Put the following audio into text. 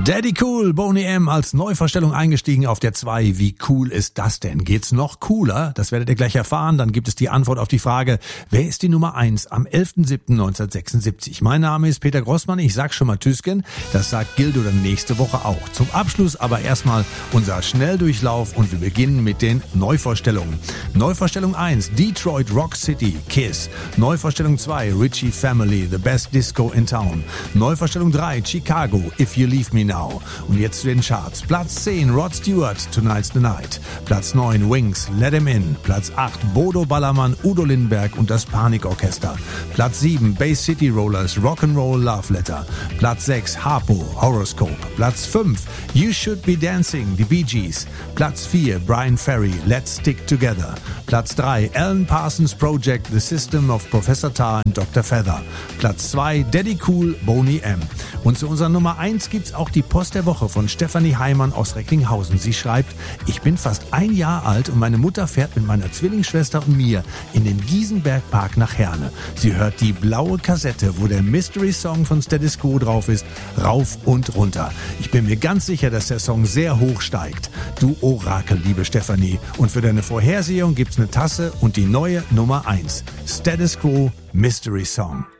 Daddy Cool, Boney M. als Neuvorstellung eingestiegen auf der 2. Wie cool ist das denn? Geht's noch cooler? Das werdet ihr gleich erfahren. Dann gibt es die Antwort auf die Frage, wer ist die Nummer 1 am 11.07.1976? Mein Name ist Peter Grossmann. Ich sag schon mal Tschüsschen. Das sagt Gildo dann nächste Woche auch. Zum Abschluss aber erstmal unser Schnelldurchlauf und wir beginnen mit den Neuvorstellungen. Neuvorstellung 1, Detroit Rock City, Kiss. Neuvorstellung 2, Ritchie Family, The Best Disco in Town. Neuvorstellung 3, Chicago, If You Leave Me Now. Und jetzt zu den Charts. Platz 10, Rod Stewart, Tonight's the Night. Platz 9, Wings, Let Him In. Platz 8, Bodo Ballermann, Udo Lindenberg und das Panikorchester. Platz 7, Bay City Rollers, Rock'n'Roll Love Letter. Platz 6, Harpo, Horoscope. Platz 5, You Should Be Dancing, die Bee Gees. Platz 4, Brian Ferry, Let's Stick Together. Platz 3, Alan Parsons Project, The System of Professor Tar and Dr. Feather. Platz 2, Daddy Cool, Boney M. Und zu unserer Nummer 1 gibt's auch die Post der Woche von Stefanie Heimann aus Recklinghausen. Sie schreibt, ich bin fast 1 Jahr alt und meine Mutter fährt mit meiner Zwillingsschwester und mir in den Giesenbergpark nach Herne. Sie hört die blaue Kassette, wo der Mystery Song von Status Quo drauf ist, rauf und runter. Ich bin mir ganz sicher, dass der Song sehr hoch steigt. Du Orakel, liebe Stefanie. Und für deine Vorhersehung gibt's eine Tasse und die neue Nummer 1. Status Quo Mystery Song.